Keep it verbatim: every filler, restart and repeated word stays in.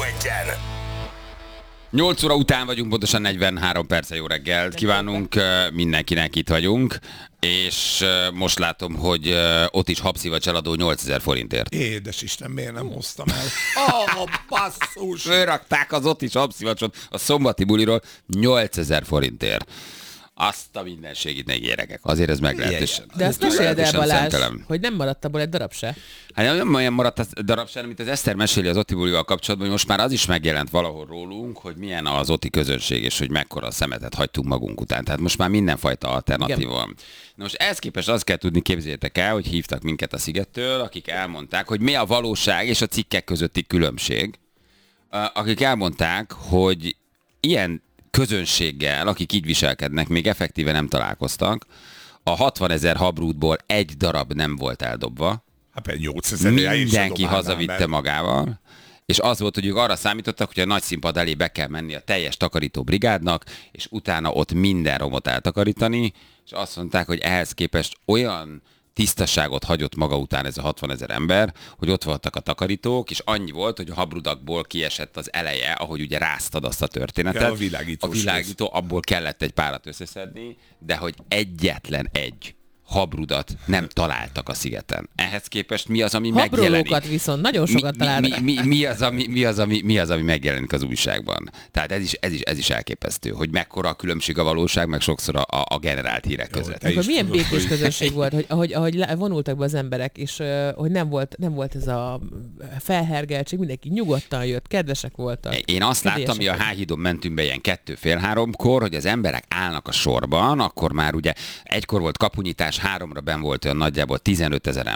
egyen. nyolc óra után vagyunk, pontosan negyvenhárom perce. Jó reggelt kívánunk mindenkinek, itt vagyunk. És most látom, hogy ott is habszivacs eladó nyolcezer forintért. Édes Isten, miért nem hoztam el? Oh, basszus! Fölrakták az ott is habszivacsot a szombati buliról nyolcezer forintért. Azt a mindenségit ne gyerekek. Azért ez meglehetősen. De azt meséld el, Balázs, hogy nem maradt abból egy darab se. Hát nem olyan maradt a darab sem, mint az Eszter meséli az Oti bulival kapcsolatban, hogy most már az is megjelent valahol rólunk, hogy milyen az Oti közönség, és hogy mekkora szemetet hagytunk magunk után. Tehát most már mindenfajta alternatíva van. Na most ehhez képest azt kell tudni, képzeljétek el, hogy hívtak minket a Szigettől, akik elmondták, hogy mi a valóság és a cikkek közötti különbség. Akik elmondták, hogy ilyen közönséggel, akik így viselkednek, még effektíve nem találkoztak. A hatvanezer habrútból egy darab nem volt eldobva. Hát nyolcezer Mindenki hazavitte be magával. És az volt, hogy ők arra számítottak, hogy a nagy színpad elé be kell menni a teljes takarító brigádnak, és utána ott minden romot eltakarítani, és azt mondták, hogy ehhez képest olyan tisztaságot hagyott maga után ez a hatvanezer ember, hogy ott voltak a takarítók, és annyi volt, hogy a habrudakból kiesett az eleje, ahogy ugye ráztad azt a történetet. Ja, a világító, a világító, abból kellett egy párat összeszedni, de hogy egyetlen egy habrudat nem találtak a szigeten. Ehhez képest mi az, ami megjelenik? Habrolókat viszont nagyon sokat találtak. Mi, mi, mi, az, ami, mi, az, ami, mi az, ami megjelenik az újságban? Tehát ez is, ez is, ez is elképesztő, hogy mekkora a különbség a valóság, meg sokszor a, a generált hírek között. Akkor milyen békés hogy... közönség volt, hogy ahogy, ahogy vonultak be az emberek, és uh, hogy nem volt, nem volt ez a felhergeltség, mindenki nyugodtan jött, kedvesek voltak. Én azt láttam, hogy a H-hídon mentünk be ilyen kettő fél háromkor, hogy az emberek állnak a sorban, akkor már ugye egykor volt kapunyítás, háromra benn volt olyan nagyjából tizenötezer